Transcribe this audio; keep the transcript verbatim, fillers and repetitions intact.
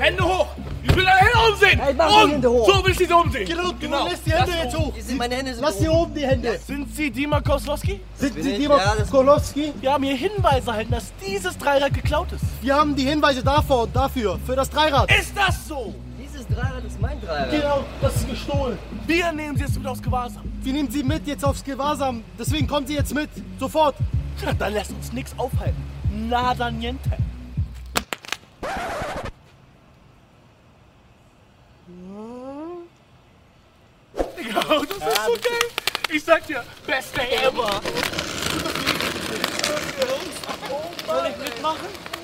Hände hoch! Ich will deine Hände umsehen! Hey, mach die Hände hoch! So will ich sie umsehen! Genau, du Genau. lässt die Hände Lass jetzt oben. hoch. Die sind, meine Hände sind Lass hier oben. oben die Hände. Sind Sie Dima Koslowski? Sind bin Sie ich. Dima Ja, das- Skolowski? Wir haben hier Hinweise erhalten, dass dieses Dreirad geklaut ist. Wir haben die Hinweise davor und dafür, für das Dreirad. Ist das so? Dieses Dreirad ist mein Dreirad. Genau, das ist gestohlen. Wir nehmen Sie jetzt mit aufs Gewahrsam. Wir nehmen Sie mit jetzt aufs Gewahrsam. Deswegen kommen Sie jetzt mit. Sofort. Ja, dann lässt uns nichts aufhalten. Nada niente. Ja, das ist so geil. Ich sag dir, beste ever. Soll ich mitmachen?